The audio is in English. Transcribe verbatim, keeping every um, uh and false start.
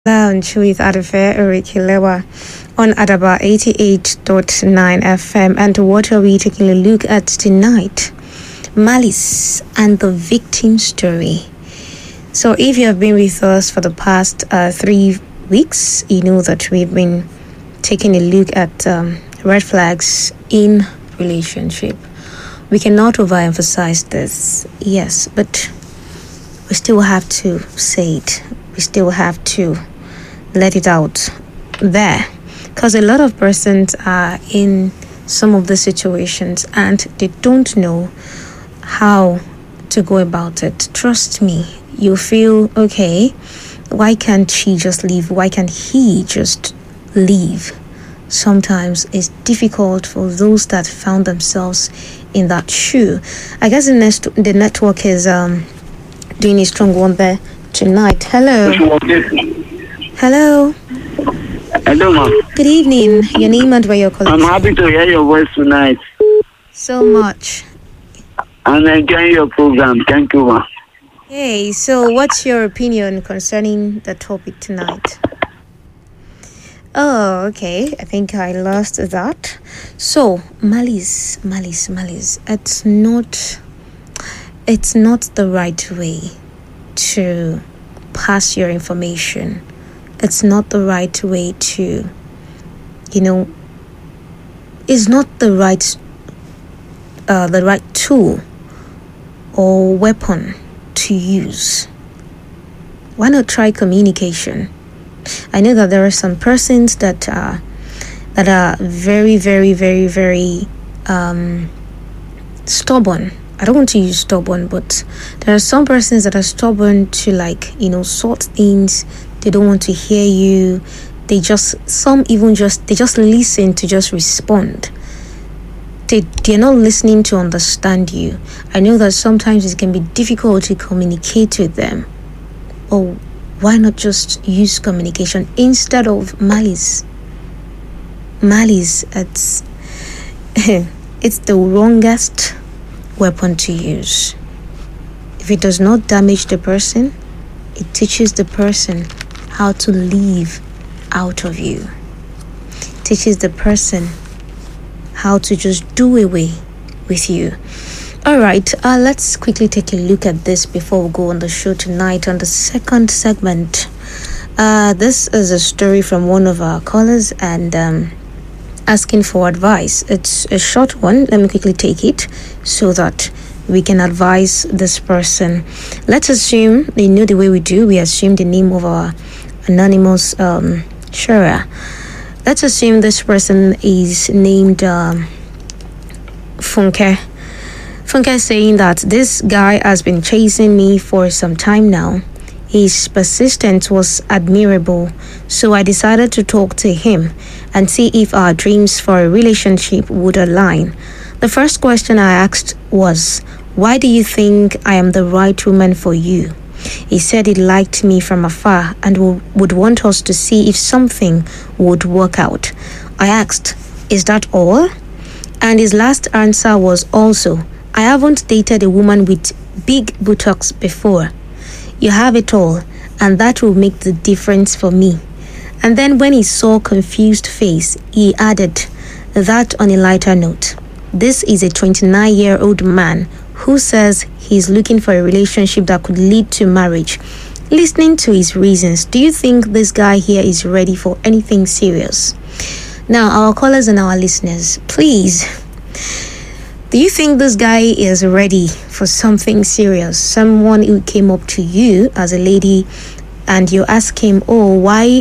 Lounge with Adefe Orikilewa on Adaba eighty-eight point nine F M. And what are we taking a look at tonight? Malice and the victim story. So if you have been with us for the past uh, three weeks, you know that we've been taking a look at um, red flags in relationship. We cannot overemphasize this, yes, but we still have to say it. We still have to let it out there, because a lot of persons are in some of the situations and they don't know how to go about it. Trust me, you feel, okay, why can't she just leave? Why can't he just leave? Sometimes it's difficult for those that found themselves in that shoe. I guess the, next, the network is um, doing a strong one there tonight. Hello. Hello. Hello, ma'am. Good evening. Your name and where you're calling. I'm happy to hear your voice tonight. So much. I'm enjoying your program. Thank you, ma'am. Hey, so what's your opinion concerning the topic tonight? Oh, okay. I think I lost that. So, malice, malice, malice. It's not, it's not the right way to pass your information. It's not the right way to, you know, it's not the right, uh, the right tool or weapon to use. Why not try communication? I know that there are some persons that are that are very, very, very, very um, stubborn. I don't want to use stubborn, but there are some persons that are stubborn to, like, you know, sort things. They don't want to hear you. They just, some even just, they just listen to just respond. They, they're not listening to understand you. I know that sometimes it can be difficult to communicate with them. Oh, why not just use communication instead of malice? Malice, it's, it's the wrongest weapon to use. If it does not damage the person, it teaches the person how to live out of you. It teaches the person how to just do away with you. All right, uh, let's quickly take a look at this before we go on the show tonight. On the second segment, uh, this is a story from one of our callers and um, asking for advice. It's a short one. Let me quickly take it so that we can advise this person. Let's assume, you know the way we do, we assume the name of our anonymous um, sharer. Let's assume this person is named um, Funke. Funke is saying that this guy has been chasing me for some time now. His persistence was admirable, so I decided to talk to him and see if our dreams for a relationship would align. The first question I asked was, why do you think I am the right woman for you? He said he liked me from afar and w- would want us to see if something would work out. I asked, is that all? And his last answer was also, I haven't dated a woman with big buttocks before. You have it all, and that will make the difference for me. And then when he saw confused face, he added that on a lighter note. This is a twenty-nine-year-old man who says he's looking for a relationship that could lead to marriage. Listening to his reasons, do you think this guy here is ready for anything serious? Now, our callers and our listeners, please, do you think this guy is ready for something serious? Someone who came up to you as a lady and you ask him, oh, why